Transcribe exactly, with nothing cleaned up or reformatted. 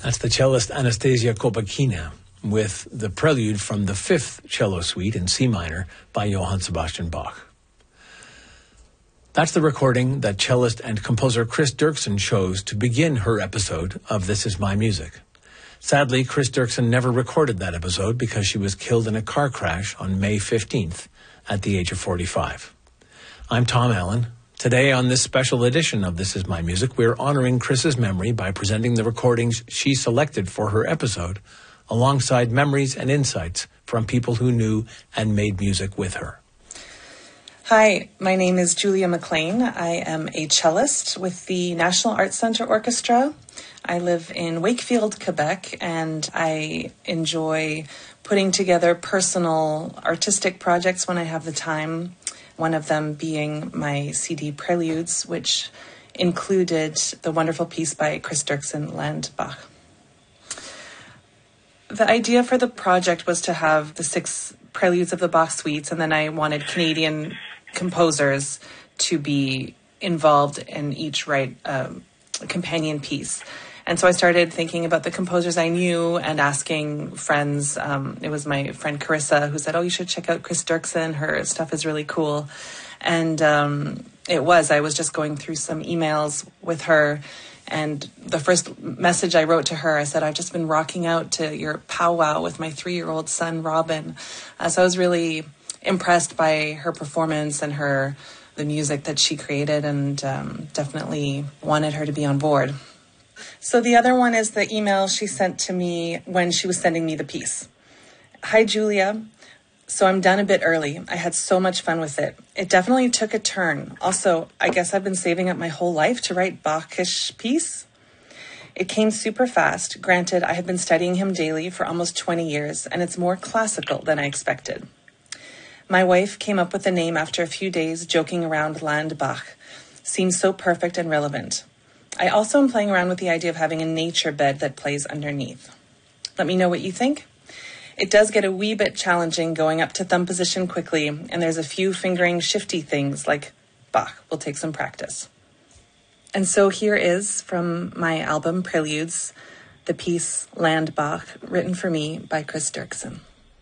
That's the cellist Anastasia Kobakina with the prelude from the fifth cello suite in C minor by Johann Sebastian Bach. That's the recording that cellist and composer Chris Dirksen chose to begin her episode of This Is My Music. Sadly, Chris Dirksen never recorded that episode because she was killed in a car crash on May fifteenth at the age of forty-five. I'm Tom Allen. Today on this special edition of This Is My Music, we're honoring Chris's memory by presenting the recordings she selected for her episode, alongside memories and insights from people who knew and made music with her. Hi, my name is Julia McLean. I am a cellist with the National Arts Centre Orchestra. I live in Wakefield, Quebec, and I enjoy putting together personal artistic projects when I have the time. One of them being my C D Preludes, which included the wonderful piece by Chris Dirksen, Land Bach. The idea for the project was to have the six preludes of the Bach suites, and then I wanted Canadian composers to be involved in each write um, a companion piece. And so I started thinking about the composers I knew and asking friends. Um, it was my friend Carissa who said, oh, you should check out Chris Dirksen. Her stuff is really cool. And um, it was. I was just going through some emails with her. And the first message I wrote to her, I said, I've just been rocking out to your powwow with my three-year-old son, Robin. Uh, so I was really impressed by her performance and her the music that she created, and um, definitely wanted her to be on board. So the other one is the email she sent to me when she was sending me the piece. Hi, Julia. So I'm done a bit early. I had so much fun with it. It definitely took a turn. Also, I guess I've been saving up my whole life to write Bachish piece. It came super fast. Granted, I had been studying him daily for almost twenty years, and it's more classical than I expected. My wife came up with the name after a few days joking around Land Bach. Seems so perfect and relevant. I also am playing around with the idea of having a nature bed that plays underneath. Let me know what you think. It does get a wee bit challenging going up to thumb position quickly, and there's a few fingering shifty things like Bach will take some practice. And so here is, from my album Preludes, the piece Land Bach, written for me by Chris Dirksen.